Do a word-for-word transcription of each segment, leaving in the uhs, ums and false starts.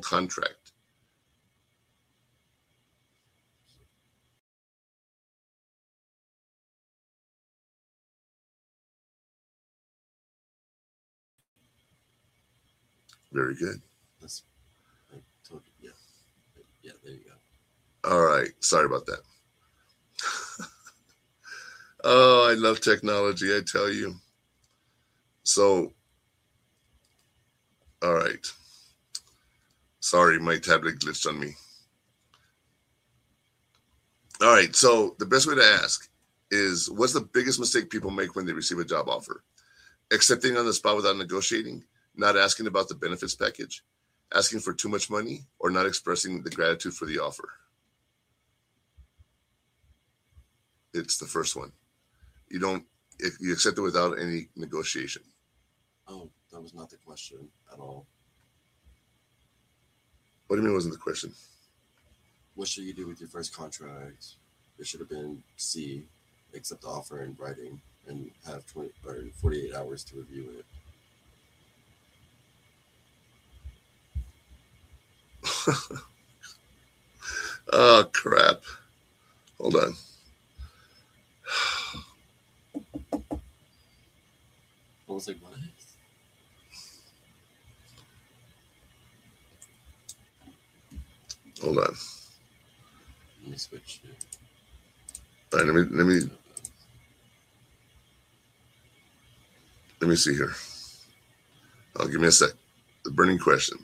contract. Very good. That's, I told you, yeah. Yeah, there you go. All right. Sorry about that. Oh, I love technology, I tell you. So, all right. Sorry, my tablet glitched on me. All right. So, the best way to ask is what's the biggest mistake people make when they receive a job offer? Accepting on the spot without negotiating, not asking about the benefits package, asking for too much money, or not expressing the gratitude for the offer. It's the first one. You don't, if you accept it without any negotiation. Oh, that was not the question at all. What do you mean wasn't the question? What should you do with your first contract? It should have been C, accept the offer in writing, and have twenty or forty-eight hours to review it. Oh, crap. Hold on. I was like, what? Hold on. Let me switch it. All right, let me let me let me see here. I'll give me a sec. The burning question.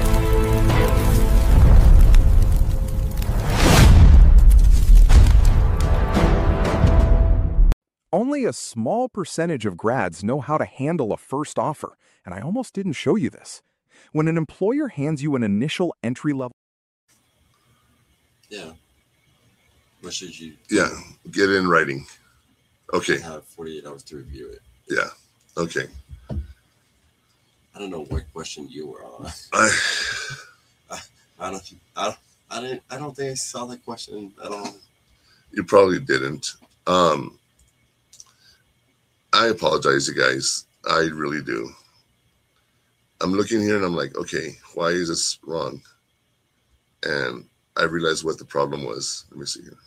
Only a small percentage of grads know how to handle a first offer, and I almost didn't show you this. When an employer hands you an initial entry-level... Yeah. What should you do? Yeah, get it in writing. Okay. Have forty-eight hours to review it. Yeah, okay. I don't know what question you were on. I, I, I don't, I, don't, I didn't, I don't think I saw that question at all. You probably didn't. Um, I apologize, you guys. I really do. I'm looking here and I'm like, okay, why is this wrong? And I realized what the problem was. Let me see here.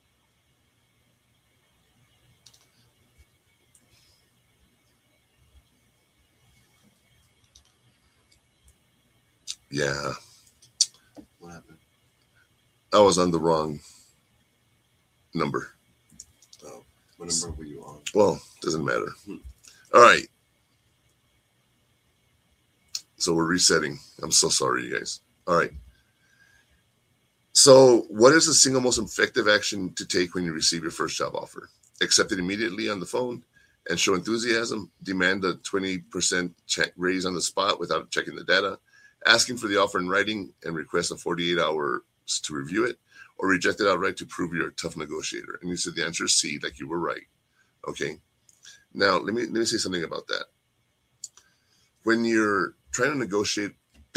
Yeah. What happened? I was on the wrong number. Oh, what number were you on? Well, doesn't matter. Hmm. All right. So we're resetting. I'm so sorry, you guys. All right. So what is the single most effective action to take when you receive your first job offer? Accept it immediately on the phone and show enthusiasm. Demand a twenty percent check raise on the spot without checking the data. Asking for the offer in writing and request a forty-eight hours to review it, or reject it outright to prove you're a tough negotiator. And you said the answer is C, like you were right. Okay. Now, let me let me say something about that. When you're trying to negotiate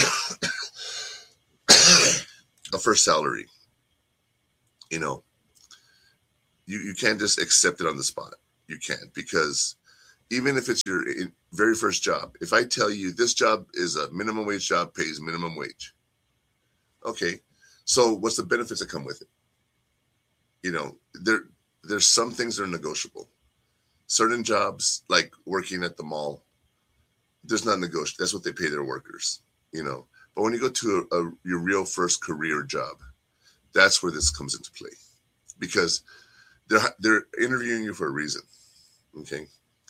a first salary, you know, you, you can't just accept it on the spot. You can't, because even if it's your very first job, if I tell you this job is a minimum wage job, pays minimum wage. Okay. So what's the benefits that come with it? You know, there there's some things that are negotiable. Certain jobs, like working at the mall, there's not negotiable. That's what they pay their workers, you know. But when you go to a, a, your real first career job, that's where this comes into play, because they're they're interviewing you for a reason. Okay.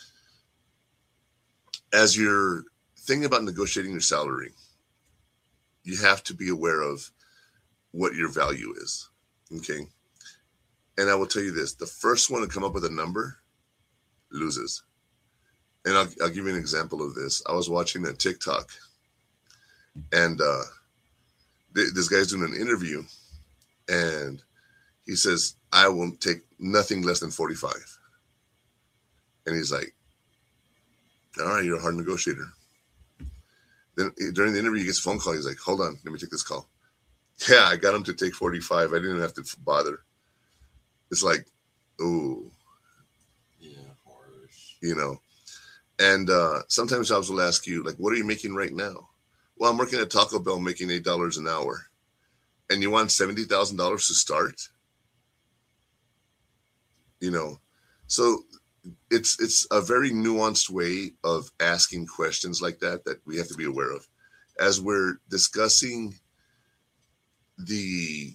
As you're thinking about negotiating your salary, you have to be aware of what your value is. Okay. And I will tell you this, the first one to come up with a number loses. And I'll, I'll give you an example of this. I was watching a TikTok, and uh, th- this guy's doing an interview, and he says, I will take nothing less than forty-five. And he's like, all right, you're a hard negotiator. Then during the interview, he gets a phone call. He's like, hold on, let me take this call. Yeah, I got him to take forty-five. I didn't have to bother. It's like, ooh. Yeah, harsh. You know. And uh, sometimes jobs will ask you, like, what are you making right now? Well, I'm working at Taco Bell making eight dollars an hour, and you want seventy thousand dollars to start. You know, so it's it's a very nuanced way of asking questions like that that we have to be aware of as we're discussing the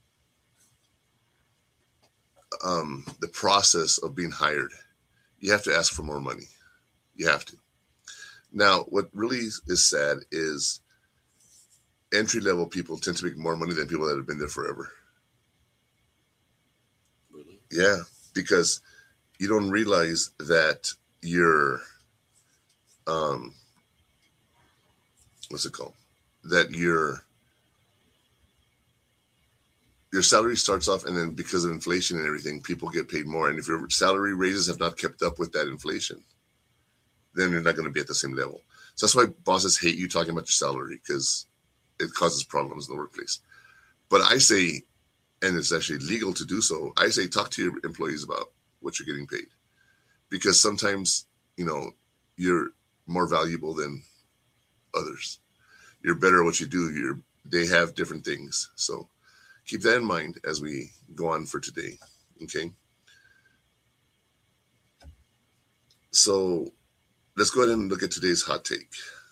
um, the process of being hired. You have to ask for more money. You have to. Now, what really is sad is entry level people tend to make more money than people that have been there forever. Really? Yeah, because you don't realize that your um what's it called? That your your salary starts off, and then because of inflation and everything, people get paid more. And if your salary raises have not kept up with that inflation, then you're not going to be at the same level. So that's why bosses hate you talking about your salary, because it causes problems in the workplace. But I say, and it's actually legal to do so, I say talk to your employees about what you're getting paid. Because sometimes, you know, you're more valuable than others. You're better at what you do. You're, they have different things. So keep that in mind as we go on for today. Okay. So let's go ahead and look at today's hot take.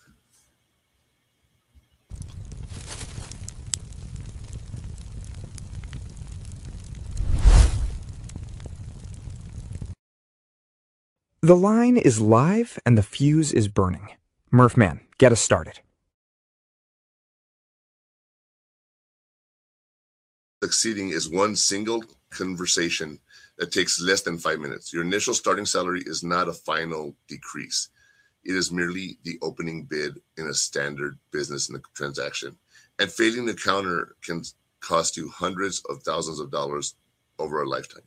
The line is live and the fuse is burning. Murphman, get us started. Succeeding is one single conversation that takes less than five minutes. Your initial starting salary is not a final decrease. It is merely the opening bid in a standard business transaction. And failing to counter can cost you hundreds of thousands of dollars over a lifetime.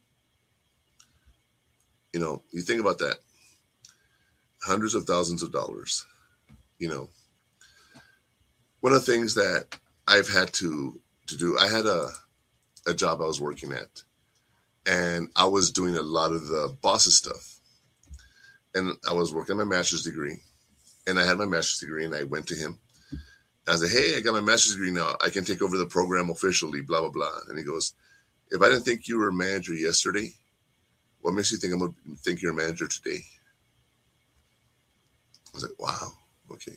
You know, you think about that. Hundreds of thousands of dollars. You know, one of the things that I've had to, to do, I had a, a job I was working at, and I was doing a lot of the boss's stuff. And I was working on my master's degree, and I had my master's degree, and I went to him. I said, hey, I got my master's degree now. I can take over the program officially, blah, blah, blah. And he goes, if I didn't think you were a manager yesterday, what makes you think I'm going to think you're a manager today? I was like, wow, okay.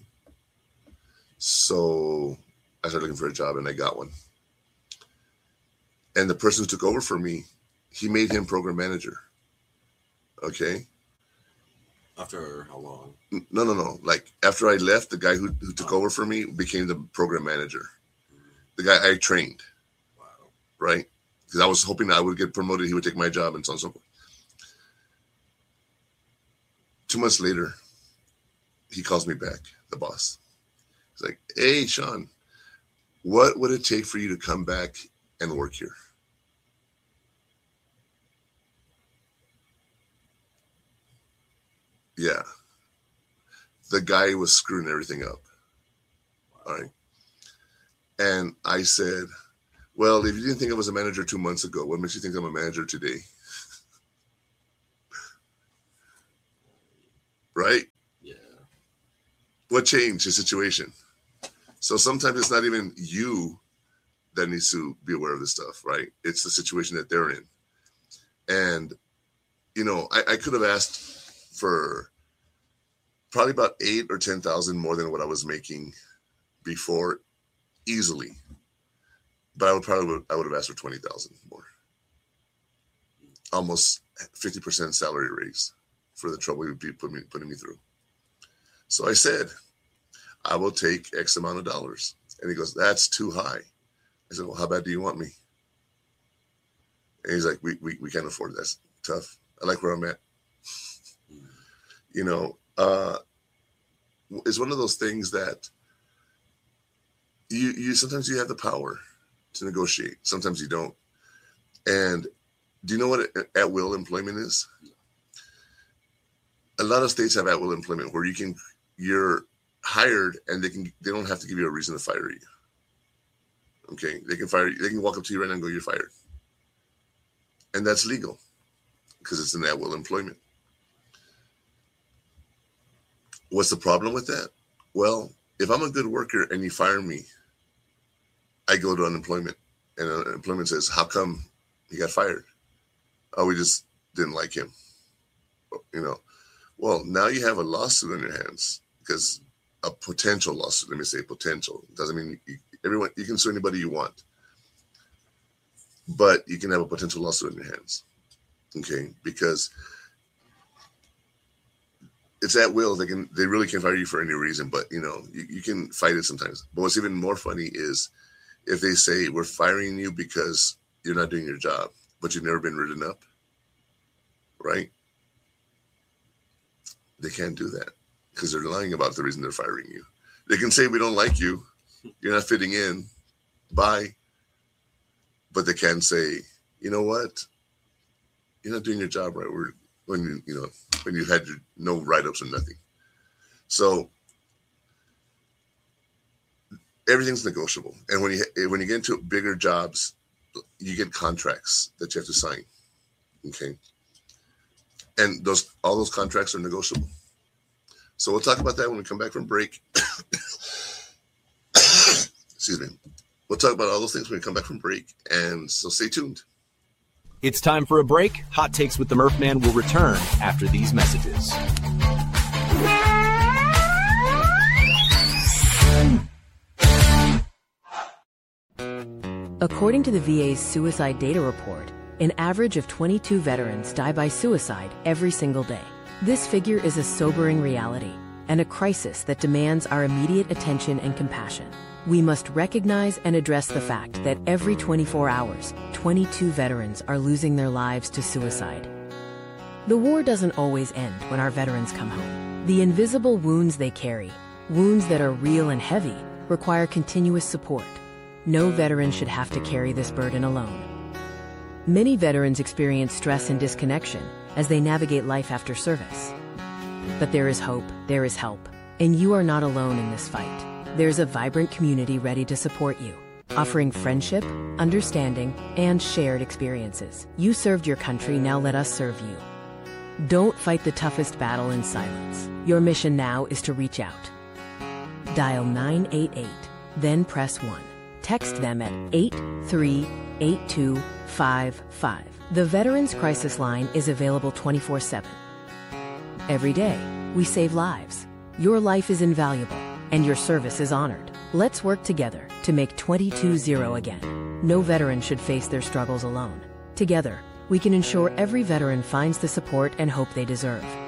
So I started looking for a job, and I got one. And the person who took over for me, he made him program manager. Okay. After how long? No, no, no. Like after I left, the guy who, who took over for me became the program manager. The guy I trained. Wow. Right? Because I was hoping I would get promoted. He would take my job and so on and so forth. Two months later, he calls me back, the boss. He's like, hey, Sean, what would it take for you to come back and work here? Yeah. The guy was screwing everything up. All right. And I said, well, if you didn't think I was a manager two months ago, what makes you think I'm a manager today? Right? Yeah. What changed the situation? So sometimes it's not even you that needs to be aware of this stuff, right? It's the situation that they're in. And, you know, I, I could have asked for probably about eight or ten thousand more than what I was making before, easily. But I would probably I would have asked for twenty thousand more, almost fifty percent salary raise for the trouble you'd be putting me, putting me through. So I said, I will take X amount of dollars, and he goes, that's too high. I said, well, how bad do you want me? And he's like, we we we can't afford that. That's tough. I like where I'm at. You know, uh, it's one of those things that you you sometimes you have the power to negotiate. Sometimes you don't. And do you know what at will employment is? A lot of states have at will employment where you can you're hired and they can they don't have to give you a reason to fire you. Okay, they can fire you. They can walk up to you right now and go, "You're fired," and that's legal because it's an at will employment. What's the problem with that? Well, if I'm a good worker and you fire me, I go to unemployment, and unemployment says, how come he got fired? Oh, we just didn't like him. You know, well, now you have a lawsuit on your hands, because a potential lawsuit, let me say potential, doesn't mean you, everyone, you can sue anybody you want, but you can have a potential lawsuit on your hands. Okay. Because it's at will. They can, they really can fire you for any reason, but you know, you, you can fight it sometimes. But what's even more funny is if they say, we're firing you because you're not doing your job, but you've never been written up, right? They can't do that because they're lying about the reason they're firing you. They can say, we don't like you, you're not fitting in, bye. But they can say, you know what? You're not doing your job right. We're when you, you know, when you had your, no write-ups or nothing. So everything's negotiable. And when you when you get into bigger jobs, you get contracts that you have to sign. Okay. And those all those contracts are negotiable. So we'll talk about that when we come back from break. Excuse me. We'll talk about all those things when we come back from break. And so stay tuned. It's time for a break. Hot Takes with the Murph Man will return after these messages. According to the V A's suicide data report, an average of twenty-two veterans die by suicide every single day. This figure is a sobering reality and a crisis that demands our immediate attention and compassion. We must recognize and address the fact that every twenty-four hours, twenty-two veterans are losing their lives to suicide. The war doesn't always end when our veterans come home. The invisible wounds they carry, wounds that are real and heavy, require continuous support. No veteran should have to carry this burden alone. Many veterans experience stress and disconnection as they navigate life after service. But there is hope, there is help, and you are not alone in this fight. There's a vibrant community ready to support you, offering friendship, understanding, and shared experiences. You served your country, now let us serve you. Don't fight the toughest battle in silence. Your mission now is to reach out. Dial nine eight eight, then press one. Text them at eight three eight two five five. The Veterans Crisis Line is available twenty-four seven. Every day, we save lives. Your life is invaluable, and your service is honored. Let's work together to make twenty-two zero again. No veteran should face their struggles alone. Together, we can ensure every veteran finds the support and hope they deserve.